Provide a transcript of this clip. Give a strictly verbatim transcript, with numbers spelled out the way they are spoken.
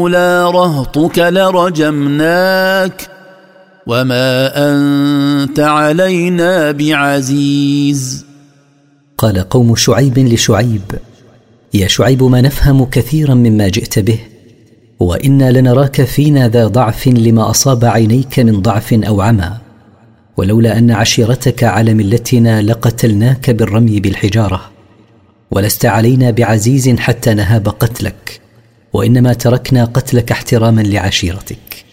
لولا رهطك لرجمناك وما أنت علينا بعزيز. قال قوم شعيب لشعيب: يا شعيب، ما نفهم كثيرا مما جئت به، وإنا لنراك فينا ذا ضعف لما أصاب عينيك من ضعف أو عمى، ولولا أن عشيرتك على ملتنا لقتلناك بالرمي بالحجارة، ولست علينا بعزيز حتى نهاب قتلك، وإنما تركنا قتلك احتراما لعشيرتك.